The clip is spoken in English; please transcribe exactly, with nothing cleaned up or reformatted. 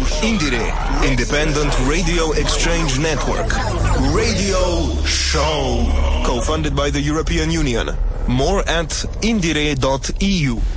Indire, Independent Radio Exchange Network. Radio Show. Co-funded by the European Union. More at indire dot e u.